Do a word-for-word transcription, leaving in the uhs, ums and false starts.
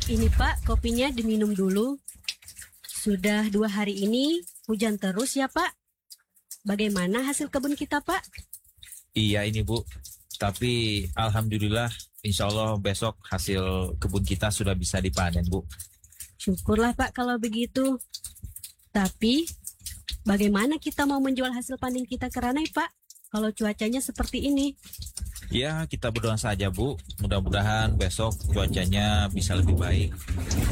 Ini Pak, kopinya diminum dulu. Sudah dua hari ini hujan terus ya Pak. Bagaimana hasil kebun kita Pak? Iya ini Bu, tapi Alhamdulillah insya Allah besok hasil kebun kita sudah bisa dipanen Bu. Syukurlah Pak kalau begitu. Tapi bagaimana kita mau menjual hasil panen kita ke Ranai Pak? Kalau cuacanya seperti ini. Ya kita berdoa saja Bu, mudah-mudahan besok cuacanya bisa lebih baik.